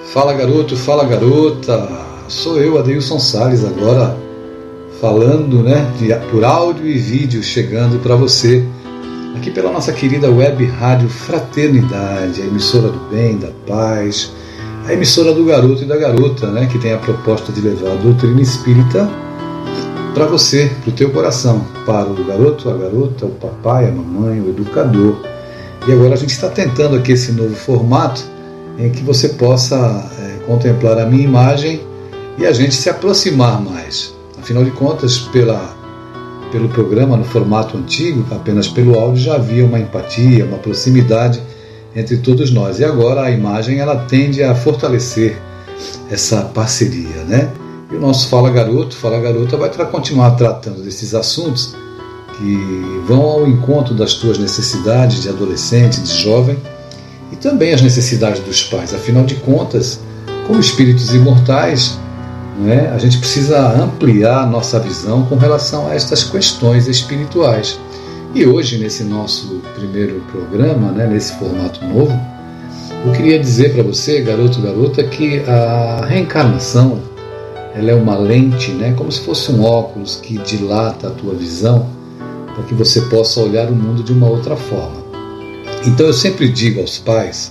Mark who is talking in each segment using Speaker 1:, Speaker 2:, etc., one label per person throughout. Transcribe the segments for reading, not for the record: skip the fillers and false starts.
Speaker 1: Fala garoto, fala garota, sou eu, Adeilson Salles, agora falando, por áudio e vídeo, chegando para você, aqui pela nossa querida web rádio Fraternidade, a emissora do bem, da paz, a emissora do garoto e da garota, que tem a proposta de levar a doutrina espírita para você, para o teu coração, para o garoto, a garota, o papai, a mamãe, o educador. E agora a gente está tentando aqui esse novo formato em que você possa contemplar a minha imagem e a gente se aproximar mais. Afinal de contas, pelo programa no formato antigo, apenas pelo áudio, já havia uma empatia, uma proximidade entre todos nós. E agora a imagem ela tende a fortalecer essa parceria, E o nosso Fala Garoto, Fala Garota vai continuar tratando desses assuntos que vão ao encontro das tuas necessidades de adolescente, de jovem, e também as necessidades dos pais. Afinal de contas, como espíritos imortais, a gente precisa ampliar a nossa visão com relação a estas questões espirituais. E hoje, nesse nosso primeiro programa, nesse formato novo, eu queria dizer para você, garoto, garota, que a reencarnação ela é uma lente, como se fosse um óculos que dilata a tua visão para que você possa olhar o mundo de uma outra forma. Então eu sempre digo aos pais,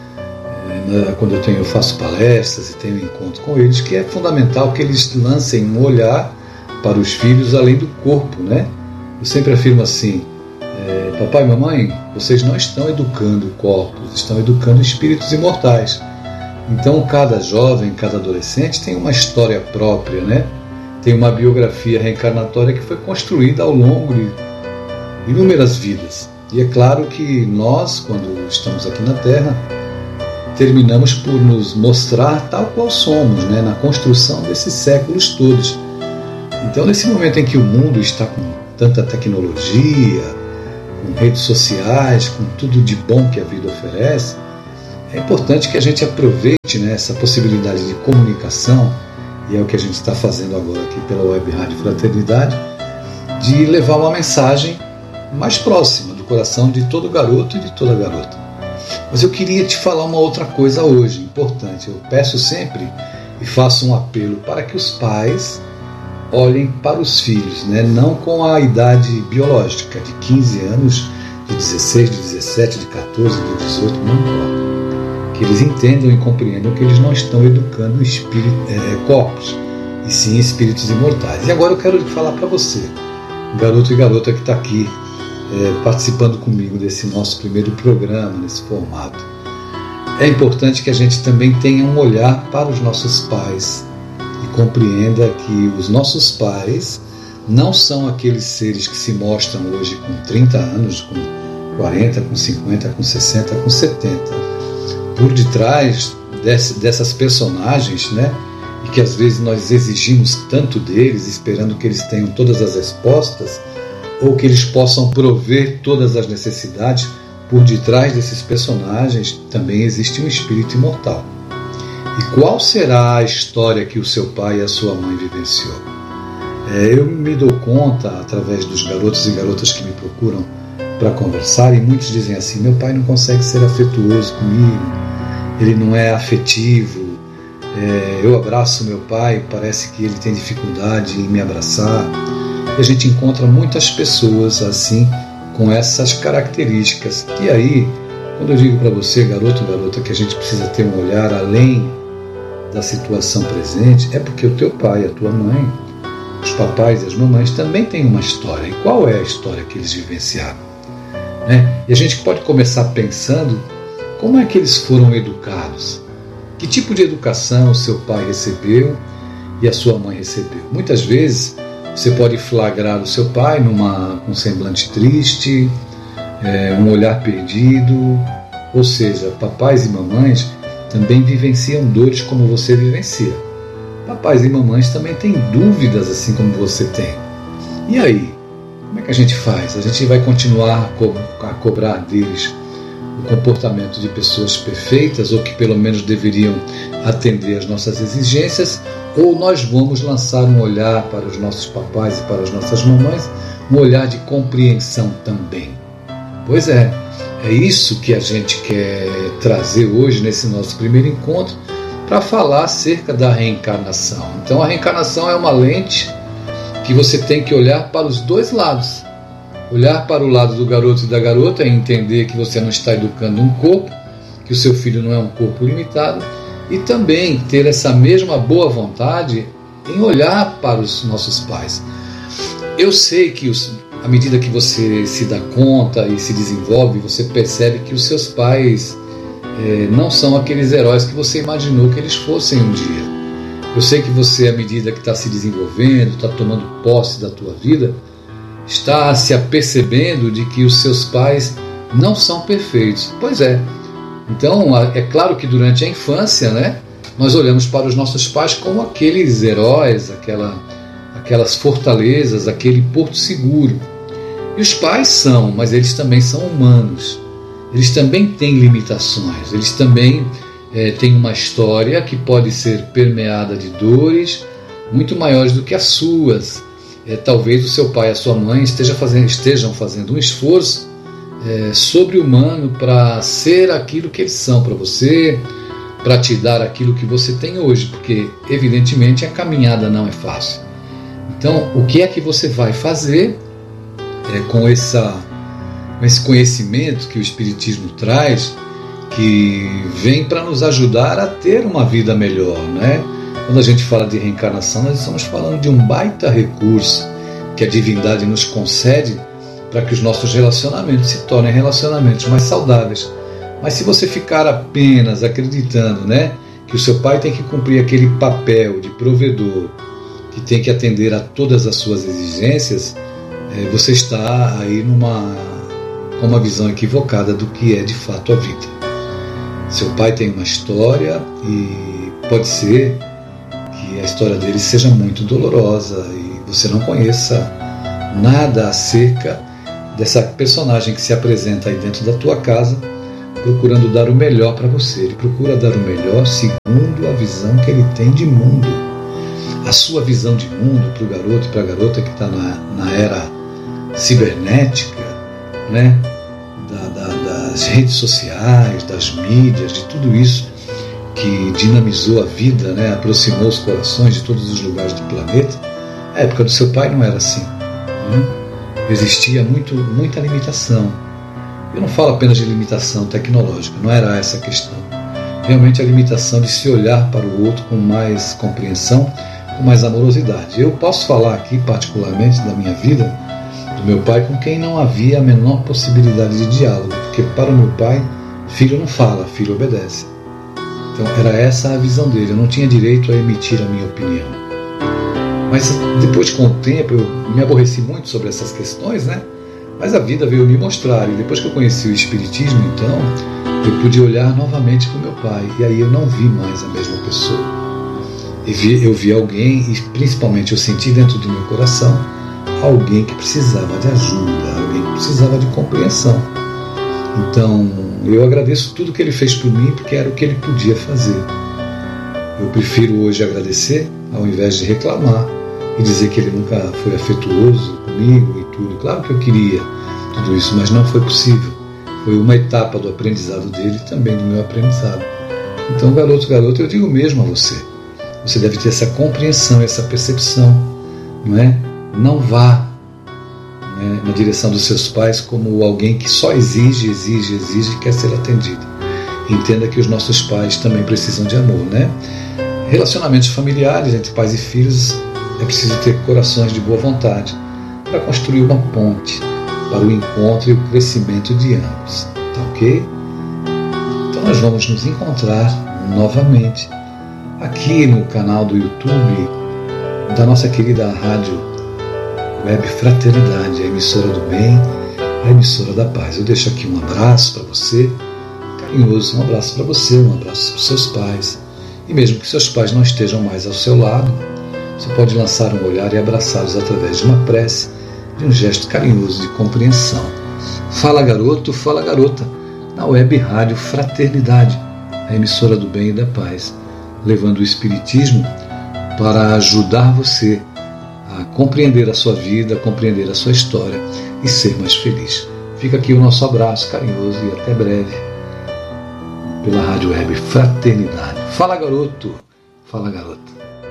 Speaker 1: quando eu faço palestras e tenho encontro com eles, que é fundamental que eles lancem um olhar para os filhos além do corpo, Eu sempre afirmo assim, papai e mamãe, vocês não estão educando corpos, estão educando espíritos imortais. Então cada jovem, cada adolescente tem uma história própria, Tem uma biografia reencarnatória que foi construída ao longo de inúmeras vidas. E é claro que nós, quando estamos aqui na Terra, terminamos por nos mostrar tal qual somos, na construção desses séculos todos. Então, nesse momento em que o mundo está com tanta tecnologia, com redes sociais, com tudo de bom que a vida oferece, é importante que a gente aproveite essa possibilidade de comunicação, e é o que a gente está fazendo agora aqui pela Web Rádio Fraternidade, de levar uma mensagem mais próxima do coração de todo garoto e de toda garota. Mas eu queria te falar uma outra coisa hoje, importante. Eu peço sempre e faço um apelo para que os pais olhem para os filhos, não com a idade biológica, de 15 anos, de 16, de 17, de 14, de 18, não importa. Que eles entendam e compreendam que eles não estão educando corpos, e sim espíritos imortais. E agora eu quero falar para você, garoto e garota que está aqui participando comigo desse nosso primeiro programa, nesse formato. É importante que a gente também tenha um olhar para os nossos pais e compreenda que os nossos pais não são aqueles seres que se mostram hoje com 30 anos, com 40, com 50, com 60, com 70. Por detrás dessas personagens, e que às vezes nós exigimos tanto deles, esperando que eles tenham todas as respostas, ou que eles possam prover todas as necessidades, por detrás desses personagens também existe um espírito imortal. E qual será a história que o seu pai e a sua mãe vivenciou? Eu me dou conta, através dos garotos e garotas que me procuram para conversar, e muitos dizem assim, meu pai não consegue ser afetuoso comigo, ele não é afetivo, eu abraço meu pai, parece que ele tem dificuldade em me abraçar. E a gente encontra muitas pessoas assim, com essas características. E aí, quando eu digo para você, garoto e garota, que a gente precisa ter um olhar além da situação presente, é porque o teu pai, a tua mãe, os papais e as mamães também têm uma história. E qual é a história que eles vivenciaram? E a gente pode começar pensando como é que eles foram educados. Que tipo de educação o seu pai recebeu e a sua mãe recebeu? Muitas vezes você pode flagrar o seu pai com um semblante triste, um olhar perdido, ou seja, papais e mamães também vivenciam dores como você vivencia. Papais e mamães também têm dúvidas assim como você tem. E aí, como é que a gente faz? A gente vai continuar a cobrar deles o comportamento de pessoas perfeitas, ou que pelo menos deveriam atender às nossas exigências, ou nós vamos lançar um olhar para os nossos papais e para as nossas mamães, um olhar de compreensão também. Pois é isso que a gente quer trazer hoje nesse nosso primeiro encontro, para falar acerca da reencarnação. Então a reencarnação é uma lente que você tem que olhar para os dois lados. Olhar para o lado do garoto e da garota e entender que você não está educando um corpo, que o seu filho não é um corpo limitado, e também ter essa mesma boa vontade em olhar para os nossos pais. Eu sei que à medida que você se dá conta e se desenvolve, você percebe que os seus pais não são aqueles heróis que você imaginou que eles fossem um dia. Eu sei que você, à medida que está se desenvolvendo, está tomando posse da tua vida, está se apercebendo de que os seus pais não são perfeitos. Pois é. Então, é claro que durante a infância, né, nós olhamos para os nossos pais como aqueles heróis, aquelas fortalezas, aquele porto seguro. E os pais são, mas eles também são humanos. Eles também têm limitações. Eles também têm uma história que pode ser permeada de dores muito maiores do que as suas. Talvez o seu pai e a sua mãe estejam fazendo um esforço sobre-humano para ser aquilo que eles são para você, para te dar aquilo que você tem hoje, porque evidentemente a caminhada não é fácil. Então, o que é que você vai fazer com esse conhecimento que o Espiritismo traz, que vem para nos ajudar a ter uma vida melhor, né? Quando a gente fala de reencarnação, nós estamos falando de um baita recurso que a divindade nos concede para que os nossos relacionamentos se tornem relacionamentos mais saudáveis. Mas se você ficar apenas acreditando, né, que o seu pai tem que cumprir aquele papel de provedor, que tem que atender a todas as suas exigências, você está aí com uma visão equivocada do que é de fato a vida. Seu pai tem uma história e pode ser que a história dele seja muito dolorosa e você não conheça nada acerca dessa personagem que se apresenta aí dentro da tua casa, procurando dar o melhor para você. Ele procura dar o melhor segundo a visão que ele tem de mundo. A sua visão de mundo para o garoto e para a garota que está na era cibernética, né? Das redes sociais, das mídias, de tudo isso que dinamizou a vida, né? Aproximou os corações de todos os lugares do planeta. A época do seu pai não era assim, né? Existia muita limitação. Eu não falo apenas de limitação tecnológica, não era essa a questão. Realmente a limitação de se olhar para o outro com mais compreensão, com mais amorosidade. Eu posso falar aqui particularmente da minha vida, do meu pai, com quem não havia a menor possibilidade de diálogo, porque para o meu pai, filho não fala, filho obedece. Então era essa a visão dele, eu não tinha direito a emitir a minha opinião. Mas depois, com o tempo, eu me aborreci muito sobre essas questões, né? Mas a vida veio me mostrar, e depois que eu conheci o Espiritismo, então, eu pude olhar novamente para o meu pai, e aí eu não vi mais a mesma pessoa. Eu vi alguém, e principalmente eu senti dentro do meu coração, alguém que precisava de ajuda, alguém que precisava de compreensão. Então, eu agradeço tudo que ele fez por mim, porque era o que ele podia fazer. Eu prefiro hoje agradecer, ao invés de reclamar e dizer que ele nunca foi afetuoso comigo e tudo. Claro que eu queria tudo isso, mas não foi possível. Foi uma etapa do aprendizado dele e também do meu aprendizado. Então, garoto, eu digo mesmo a você. Você deve ter essa compreensão, essa percepção, não é? Não vá, né, na direção dos seus pais como alguém que só exige e quer ser atendido. Entenda que os nossos pais também precisam de amor, né? Relacionamentos familiares entre pais e filhos é preciso ter corações de boa vontade para construir uma ponte para o encontro e o crescimento de ambos, tá ok? Então nós vamos nos encontrar novamente aqui no canal do YouTube da nossa querida rádio Web Fraternidade, a emissora do bem, a emissora da paz. Eu deixo aqui um abraço para você, carinhoso, um abraço para você, um abraço para os seus pais. E mesmo que seus pais não estejam mais ao seu lado, você pode lançar um olhar e abraçá-los através de uma prece, de um gesto carinhoso de compreensão. Fala garoto, fala garota, na Web Rádio Fraternidade, a emissora do bem e da paz, levando o Espiritismo para ajudar você a compreender a sua vida, compreender a sua história e ser mais feliz. Fica aqui o nosso abraço carinhoso e até breve. pela Rádio Web Fraternidade. Fala, garoto! Fala, garota!